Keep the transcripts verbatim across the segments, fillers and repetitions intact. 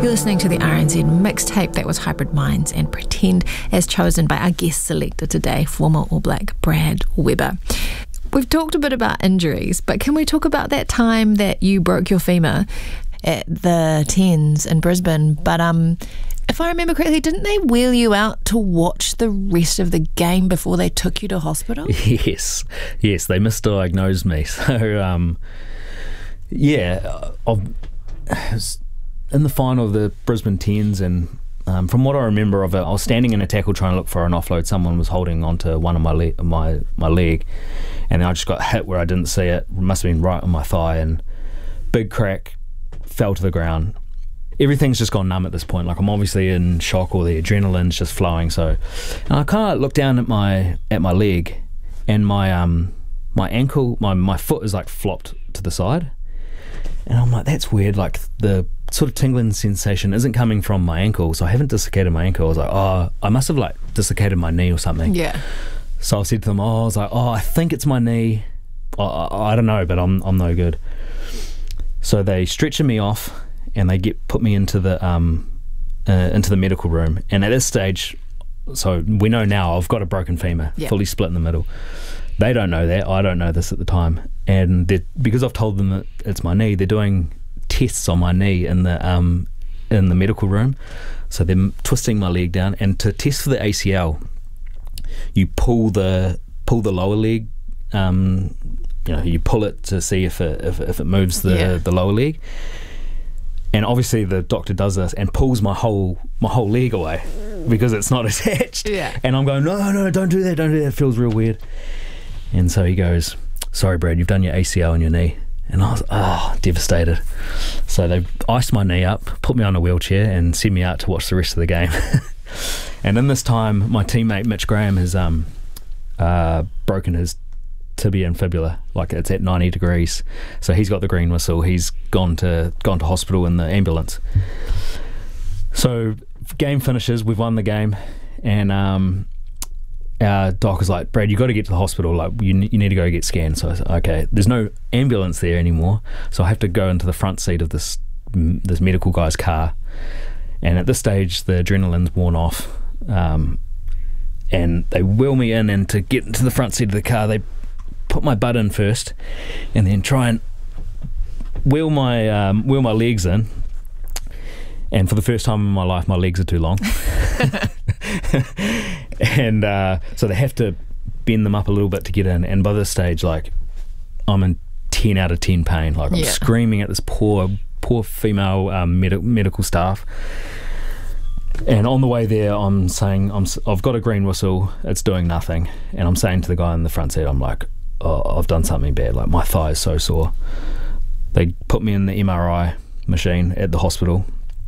You're listening to the R N Z mixtape. That was Hybrid Minds and Pretend, as chosen by our guest selector today, former All Black Brad Weber. We've talked a bit about injuries, but can we talk about that time that you broke your femur at the Tens in Brisbane? But um, if I remember correctly, didn't they wheel you out to watch the rest of the game before they took you to hospital? Yes, yes, they misdiagnosed me. So, um, yeah, I've, in the final of the Brisbane Tens, and um, from what I remember of it, I was standing in a tackle trying to look for an offload. Someone was holding onto one of my le- my my leg, and then I just got hit where I didn't see it. It must have been right on my thigh, and big crack, fell to the ground. Everything's just gone numb at this point. Like, I'm obviously in shock, or the adrenaline's just flowing. So, and I kind of looked down at my at my leg, and my um my ankle, my my foot is like flopped to the side, and I'm like, that's weird. Like, the sort of tingling sensation isn't coming from my ankle, so I haven't dislocated my ankle. I was like, oh, I must have like dislocated my knee or something. Yeah. So I said to them, oh, I was like, oh, I think it's my knee. I, I, I don't know, but I'm I'm no good. So they stretcher me off, and they get put me into the um uh, into the medical room. And at this stage, so we know now I've got a broken femur, yeah. fully split in the middle. They don't know that. I don't know this at the time. And because I've told them that it's my knee, they're doing tests on my knee in the um in the medical room. So they're twisting my leg down, and to test for the A C L, you pull the pull the lower leg. Um, you know, you pull it to see if it if, if it moves the yeah. the lower leg. And obviously the doctor does this and pulls my whole my whole leg away because it's not attached. Yeah. And I'm going, no, no, don't do that, don't do that. It feels real weird. And so he goes, sorry, Brad, you've done your A C L on your knee. And I was, oh, devastated. So they iced my knee up, put me on a wheelchair, and sent me out to watch the rest of the game. And in this time, my teammate Mitch Graham has um, uh, broken his tibia and fibula. Like, it's at ninety degrees. So he's got the green whistle. He's gone to gone to hospital in the ambulance. So game finishes. We've won the game, and um, our doc was like, Brad, you got to get to the hospital. Like, you you need to go get scanned. So I said, okay. There's no ambulance there anymore, so I have to go into the front seat of this this medical guy's car. And at this stage, the adrenaline's worn off, um, and they wheel me in. And to get into the front seat of the car, they put my butt in first, and then try and wheel my um, wheel my legs in. And for the first time in my life, my legs are too long. And uh, so they have to bend them up a little bit to get in. And by this stage, like, I'm in ten out of ten pain. Like, I'm yeah. screaming at this poor, poor female um, med- medical staff. And on the way there, I'm saying, I'm, I've got a green whistle, it's doing nothing. And I'm saying to the guy in the front seat, I'm like, oh, I've done something bad. Like, my thigh is so sore. They put me in the M R I machine at the hospital,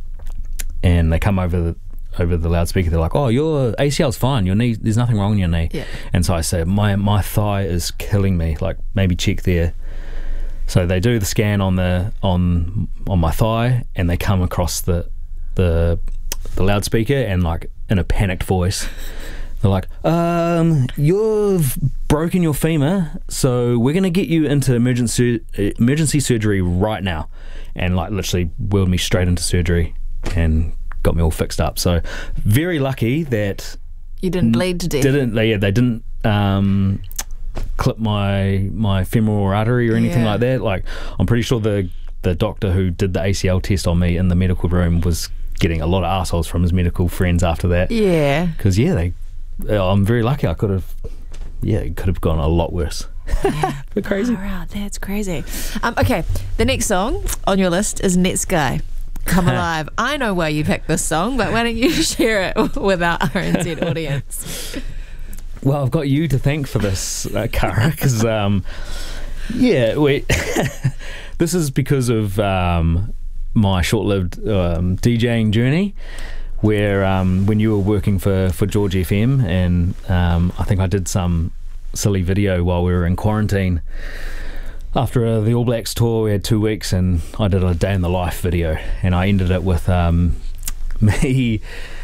and they come over the over the loudspeaker. They're like, oh, your A C L's fine, your knee, there's nothing wrong in your knee. Yeah. And so I say, my my thigh is killing me, like, maybe check there. So they do the scan on the on on my thigh, and they come across the the the loudspeaker, and, like, in a panicked voice, they're like, um you've broken your femur, so we're going to get you into emergency emergency surgery right now. And, like, literally wheeled me straight into surgery and got me all fixed up. So very lucky that you didn't bleed to death. Didn't they? Yeah, they didn't um, clip my my femoral artery or anything yeah. like that. Like, I'm pretty sure the the doctor who did the A C L test on me in the medical room was getting a lot of assholes from his medical friends after that. Yeah. Because yeah, they. I'm very lucky. I could have. Yeah, it could have gone a lot worse. Yeah. Bit crazy. Wow, that's crazy. Um, okay, the next song on your list is Netsky, Come Alive. I know why you picked this song, but why don't you share it with our R N Z audience? Well, I've got you to thank for this, uh, Cara, because um, yeah, we this is because of um, my short-lived um, DJing journey, where um, when you were working for, for George F M, and um, I think I did some silly video while we were in quarantine. After uh, the All Blacks tour, we had two weeks, and I did a day in the life video, and I ended it with um, me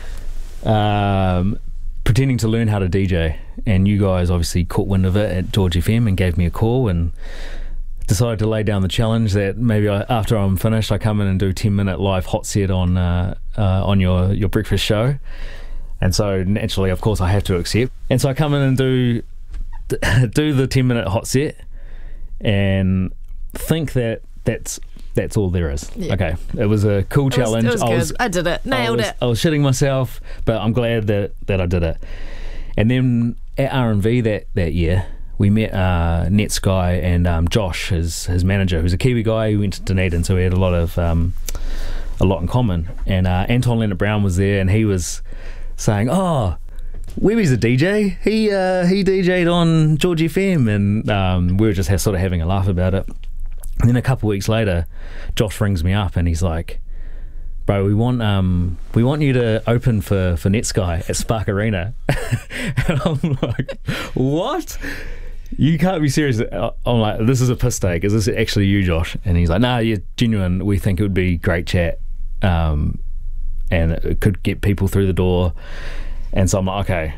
um, pretending to learn how to D J, and you guys obviously caught wind of it at George F M and gave me a call and decided to lay down the challenge that maybe I, after I'm finished, I come in and do ten minute live hot set on uh, uh, on your, your breakfast show. And so naturally, of course, I have to accept. And so I come in and do do the ten minute hot set and think that that's that's all there is. Yeah. Okay, it was a cool challenge. It was, it was I, was, good. I did it, nailed I was, it. I was shitting myself, but I'm glad that, that I did it. And then at R and V that, that year, we met uh, Netsky and um, Josh, his his manager, who's a Kiwi guy who went to Dunedin, so we had a lot of um, a lot in common. And uh, Anton Leonard Brown was there, and he was saying, "Oh, Webby's a D J. He uh, he D J'd on George F M," and um, we were just ha- sort of having a laugh about it. And then a couple of weeks later, Josh rings me up and he's like, "Bro, we want um we want you to open for for Netsky at Spark Arena." And I'm like, "What? You can't be serious." I'm like, "This is a piss take. Is this actually you, Josh?" And he's like, "Nah, you're genuine. We think it would be great chat, um, and it could get people through the door." And so I'm like, okay.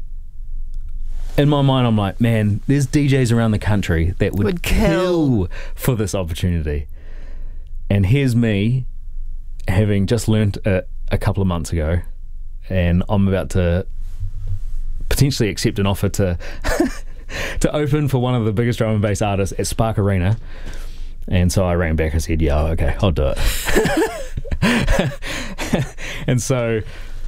In my mind, I'm like, man, there's D Js around the country that would, would kill. kill for this opportunity. And here's me, having just learnt it a couple of months ago, and I'm about to potentially accept an offer to to open for one of the biggest drum and bass artists at Spark Arena. And so I rang back and said, yeah, okay, I'll do it. And so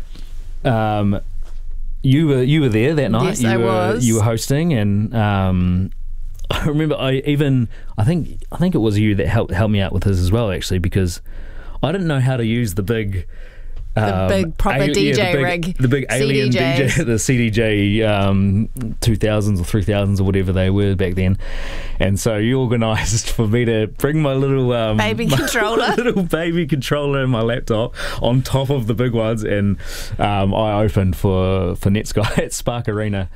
um, you were you were there that night. Yes, you I were, was. You were hosting, and um, I remember I even I think I think it was you that helped helped me out with this as well, actually, because I didn't know how to use the big. The um, big proper a- D J yeah, the big, rig. The big alien C D Js. D J, the C D J um, two thousands or three thousands or whatever they were back then. And so you organised for me to bring my little... Um, baby my controller. little baby controller and my laptop on top of the big ones. And um, I opened for, for Netsky at Spark Arena.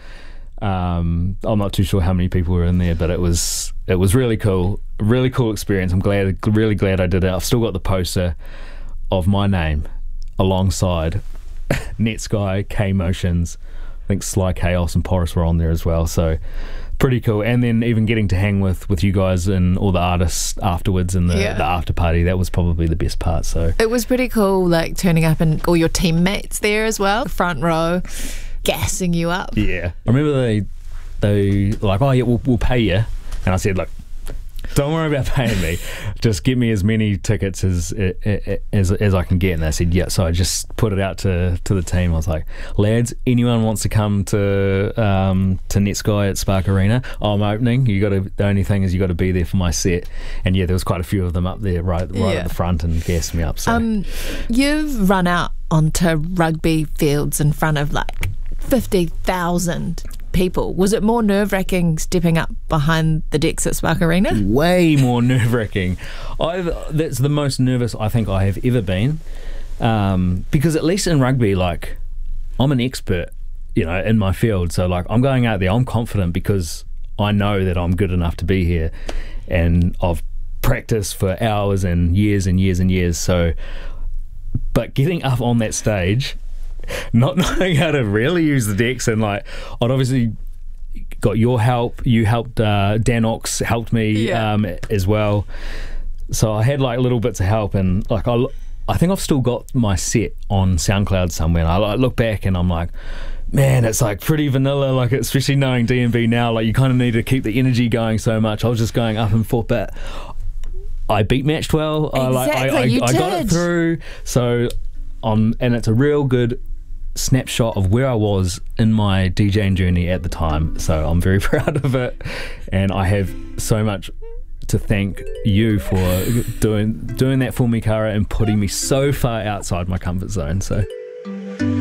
Um, I'm not too sure how many people were in there, but it was it was really cool. Really cool experience. I'm glad, really glad I did it. I've still got the poster of my name alongside Netsky, K Motions, I think Sly Chaos and Porus were on there as well, so pretty cool. And then even getting to hang with, with you guys and all the artists afterwards in the, Yeah. the after party, that was probably the best part. So It was pretty cool, like turning up and all your teammates there as well, front row, gassing you up. yeah, I remember they they were like, oh yeah, we'll, we'll pay you, and I said, look, don't worry about paying me. Just give me as many tickets as as as I can get. And they said, yeah. So I just put it out to, to the team. I was like, lads, anyone wants to come to um, to Netsky at Spark Arena? I'm opening. You got to. The only thing is you got to be there for my set. And yeah, there was quite a few of them up there, right, right Yeah. at the front, and gassed me up. So. Um, you've run out onto rugby fields in front of like fifty thousand people. Was it more nerve-wracking stepping up behind the decks at Spark Arena? Way more nerve-wracking. I've that's the most nervous I think I have ever been, um, because at least in rugby, like, I'm an expert, you know, in my field. So like, I'm going out there, I'm confident because I know that I'm good enough to be here, and I've practiced for hours and years and years and years. So, but getting up on that stage, not knowing how to really use the decks, and like, I'd obviously got your help. You helped, uh, Dan Ox helped me Yeah. um, as well. So I had like little bits of help, and like I, I think I've still got my set on SoundCloud somewhere. And I like, look back and I'm like, man, it's like pretty vanilla. Like, especially knowing D and B now, like you kind of need to keep the energy going so much. I was just going up and forth, but I beat matched well. I like, I, I, you I got it did. through. So, um, and it's a real good snapshot of where I was in my DJing journey at the time, so I'm very proud of it, and I have so much to thank you for doing doing that for me, Kara, and putting me so far outside my comfort zone. So